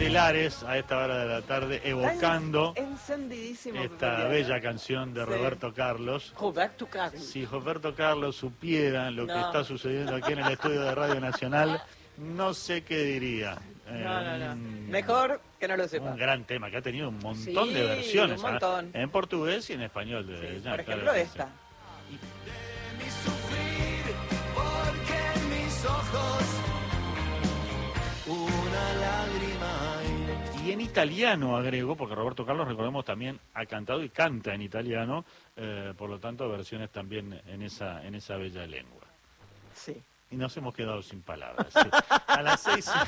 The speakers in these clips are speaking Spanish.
estelares a esta hora de la tarde, evocando encendidísimo esta bella canción de Roberto Carlos. Roberto Carlos. Si Roberto Carlos supiera lo que está sucediendo aquí en el estudio de Radio Nacional, no sé qué diría. No. Mejor que no lo sepa. Un gran tema que ha tenido un montón de versiones. Un montón. En portugués y en español. Por ejemplo, esta. Y en italiano agrego, porque Roberto Carlos, recordemos, también ha cantado y canta en italiano, por lo tanto versiones también en esa bella lengua. Sí. Y nos hemos quedado sin palabras. Sí. A las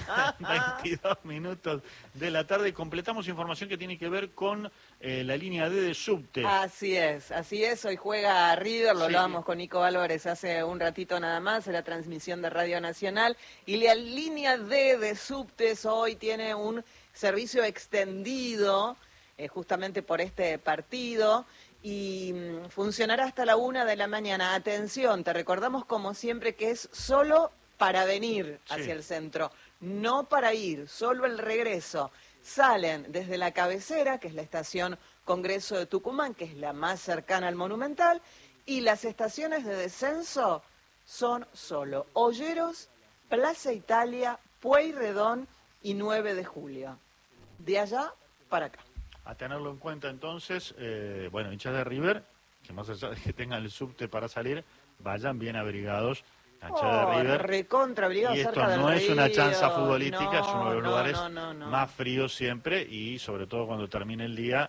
6:22 de la tarde completamos información que tiene que ver con la línea D de subte. Así es. Hoy juega River, lo hablábamos con Nico Álvarez hace un ratito nada más, en la transmisión de Radio Nacional. Y la línea D de subtes hoy tiene un servicio extendido, justamente por este partido, y funcionará hasta la 1 de la mañana. Atención, te recordamos como siempre que es solo para venir hacia el centro, no para ir, solo el regreso. Salen desde la cabecera, que es la estación Congreso de Tucumán, que es la más cercana al Monumental, y las estaciones de descenso son solo Olleros, Plaza Italia, Pueyrredón y 9 de Julio. De allá para acá. A tenerlo en cuenta entonces, hinchas de River, que más allá de que tengan el subte para salir, vayan bien abrigados. Hinchas de River. Recontra abrigados. Y esto no es una chanza futbolística, es uno de los lugares más fríos siempre, y sobre todo cuando termine el día,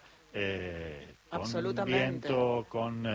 con viento, con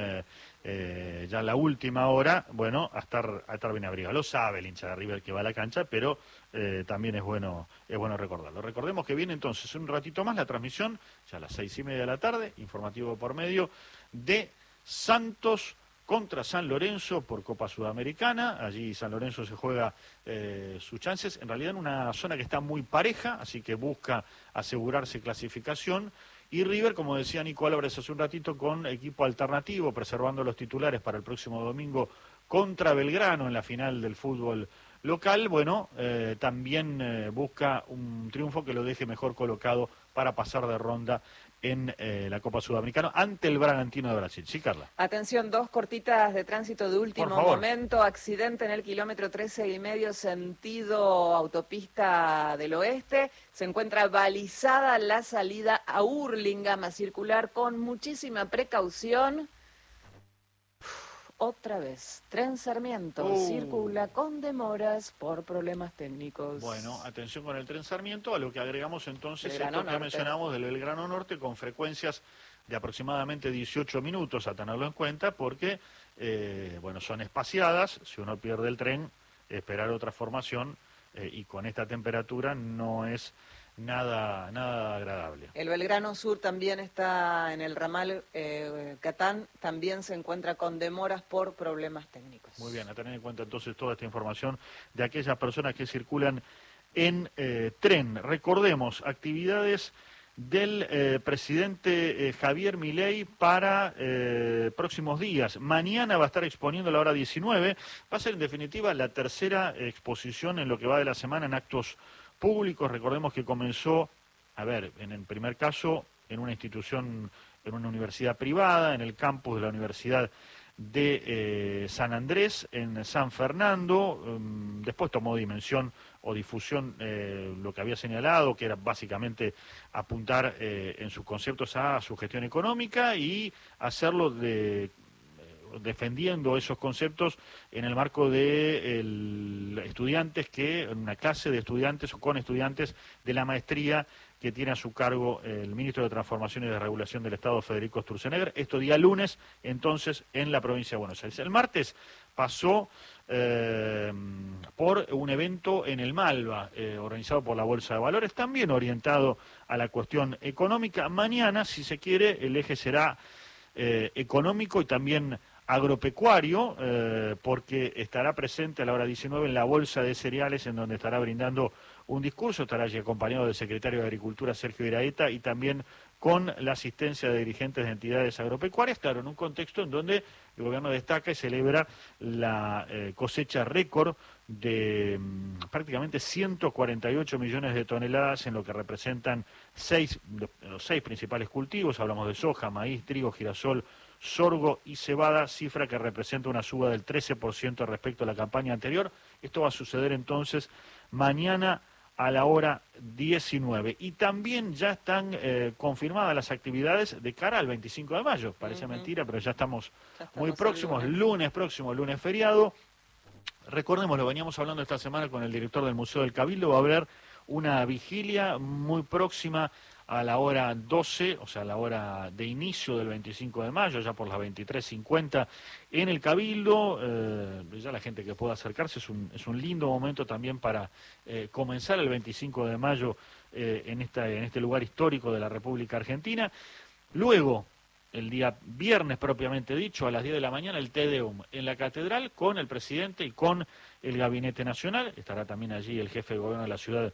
ya la última hora, a estar bien abrigado. Lo sabe el hincha de River que va a la cancha, pero también es bueno recordarlo. Recordemos que viene entonces un ratito más la transmisión, ya a las 6:30 de la tarde, informativo por medio, de Santos contra San Lorenzo por Copa Sudamericana. Allí San Lorenzo se juega sus chances, en realidad en una zona que está muy pareja, así que busca asegurarse clasificación. Y River, como decía Nico Álvarez hace un ratito, con equipo alternativo, preservando los titulares para el próximo domingo contra Belgrano en la final del fútbol local. También busca un triunfo que lo deje mejor colocado para pasar de ronda en la Copa Sudamericana ante el Bragantino de Brasil. Sí, Carla. Atención, 2 cortitas de tránsito de último momento. Accidente en el kilómetro 13,5, sentido autopista del oeste. Se encuentra balizada la salida a Hurlingham, a circular con muchísima precaución. Otra vez, Tren Sarmiento circula con demoras por problemas técnicos. Bueno, atención con el Tren Sarmiento, a lo que agregamos entonces esto que mencionamos del Belgrano Norte, con frecuencias de aproximadamente 18 minutos, a tenerlo en cuenta, porque son espaciadas. Si uno pierde el tren, esperar otra formación, y con esta temperatura no es nada agradable. El Belgrano Sur también está en el ramal Catán, también se encuentra con demoras por problemas técnicos. Muy bien, a tener en cuenta entonces toda esta información de aquellas personas que circulan en tren. Recordemos, actividades del presidente Javier Milei para próximos días. Mañana va a estar exponiendo a la hora 19, va a ser en definitiva la tercera exposición en lo que va de la semana en actos públicos. Recordemos que comenzó, en el primer caso, en una institución, en una universidad privada, en el campus de la Universidad de San Andrés, en San Fernando. Después tomó dimensión o difusión lo que había señalado, que era básicamente apuntar en sus conceptos a su gestión económica y hacerlo defendiendo esos conceptos en el marco de estudiantes en una clase de estudiantes o con estudiantes de la maestría que tiene a su cargo el ministro de Transformación y de Regulación del Estado, Federico Sturzenegger. Esto día lunes, entonces, en la provincia de Buenos Aires. El martes pasó por un evento en el Malva, organizado por la Bolsa de Valores, también orientado a la cuestión económica. Mañana, si se quiere, el eje será económico y también agropecuario, porque estará presente a la hora 19 en la Bolsa de Cereales, en donde estará brindando un discurso, estará allí acompañado del secretario de Agricultura, Sergio Iraeta, y también con la asistencia de dirigentes de entidades agropecuarias, claro, en un contexto en donde el gobierno destaca y celebra la cosecha récord de prácticamente 148 millones de toneladas en lo que representan los 6 principales cultivos. Hablamos de soja, maíz, trigo, girasol, sorgo y cebada, cifra que representa una suba del 13% respecto a la campaña anterior. Esto va a suceder entonces mañana a la hora 19. Y también ya están confirmadas las actividades de cara al 25 de mayo. Parece mentira, pero ya estamos muy próximos. Lunes próximo, lunes feriado. Recordemos, lo veníamos hablando esta semana con el director del Museo del Cabildo, va a haber una vigilia muy próxima a la hora 12, o sea, a la hora de inicio del 25 de mayo, ya por las 23:50 en el Cabildo. Ya la gente que pueda acercarse, es un lindo momento también para comenzar el 25 de mayo en este lugar histórico de la República Argentina. Luego, el día viernes propiamente dicho, a las 10 de la mañana, el Te Deum en la Catedral con el presidente y con el Gabinete Nacional. Estará también allí el jefe de gobierno de la ciudad,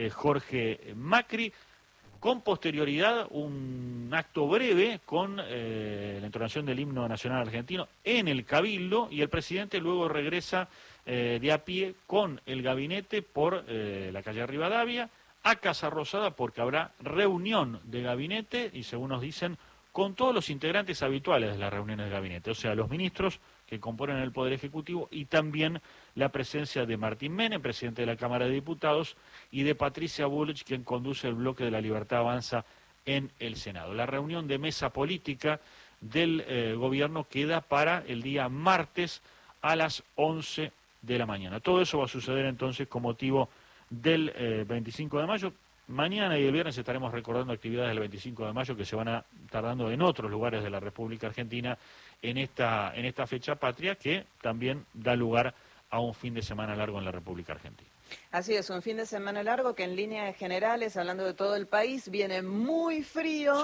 Jorge Macri. Con posterioridad, un acto breve con la entonación del himno nacional argentino en el Cabildo, y el presidente luego regresa de a pie con el gabinete por la calle Rivadavia a Casa Rosada, porque habrá reunión de gabinete y, según nos dicen, con todos los integrantes habituales de las reuniones de gabinete, o sea, los ministros que componen el Poder Ejecutivo, y también la presencia de Martín Menem, presidente de la Cámara de Diputados, y de Patricia Bullrich, quien conduce el bloque de La Libertad Avanza en el Senado. La reunión de mesa política del gobierno queda para el día martes a las 11 de la mañana. Todo eso va a suceder entonces con motivo del 25 de mayo. Mañana y el viernes estaremos recordando actividades del 25 de mayo que se van a estar dando en otros lugares de la República Argentina en esta fecha patria, que también da lugar a un fin de semana largo en la República Argentina. Así es, un fin de semana largo que en líneas generales, hablando de todo el país, viene muy frío,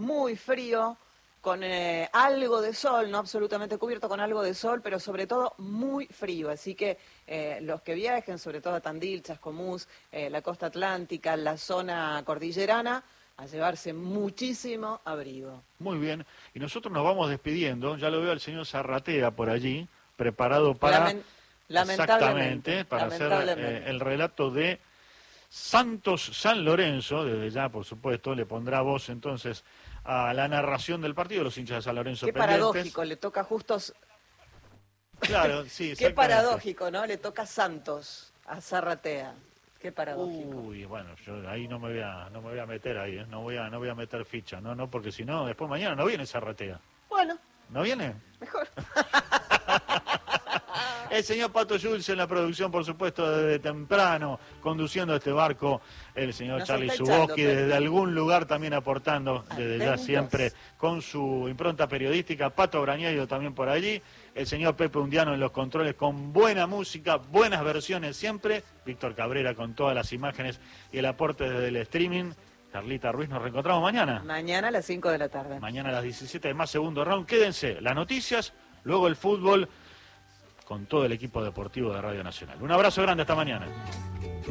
con algo de sol, no absolutamente cubierto, con algo de sol, pero sobre todo muy frío. Así que los que viajen, sobre todo a Tandil, Chascomús, la costa atlántica, la zona cordillerana, a llevarse muchísimo abrigo. Muy bien, y nosotros nos vamos despidiendo. Ya lo veo al señor Zarratea por allí, preparado para... Lamentablemente. Para hacer el relato de Santos San Lorenzo. Desde ya, por supuesto, le pondrá voz entonces a la narración del partido. Los hinchas de San Lorenzo Qué pendientes. Paradójico, le toca justo... Claro, sí. Qué paradójico, ¿no? Le toca Santos a Zarratea. Qué paradójico. Uy, bueno, yo ahí no me voy a meter ahí, ¿eh? No voy a meter ficha, no, porque si no, después mañana no viene Zarratea. Bueno. ¿No viene? Mejor. El señor Pato Schulz en la producción, por supuesto, desde temprano, conduciendo este barco, el señor Charlie Zuboski, desde algún lugar también aportando, desde ya siempre, con su impronta periodística, Pato Brañeiro también por allí, el señor Pepe Undiano en los controles con buena música, buenas versiones siempre, Víctor Cabrera con todas las imágenes y el aporte desde el streaming. Carlita Ruiz, nos reencontramos mañana. Mañana a las 5 de la tarde. Mañana a las 17 de más, segundo round. Quédense, las noticias, luego el fútbol, con todo el equipo deportivo de Radio Nacional. Un abrazo grande, hasta mañana.